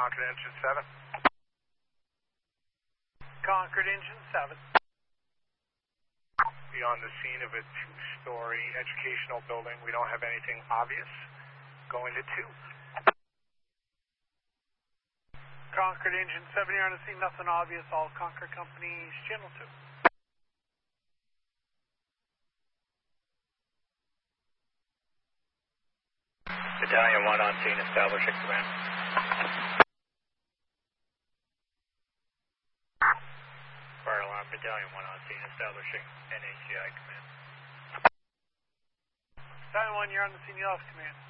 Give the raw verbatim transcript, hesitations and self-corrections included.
Concord Engine seven. Concord Engine seven. Be on the scene of a two-story educational building. We don't have anything obvious. Going to two. Concord Engine seven, you're on the scene, nothing obvious. All Concord companies, channel two. Battalion one on scene, establishing command. Fire alarm, Battalion one on scene, establishing N A C I command. Battalion one, you're on the scene, you have command.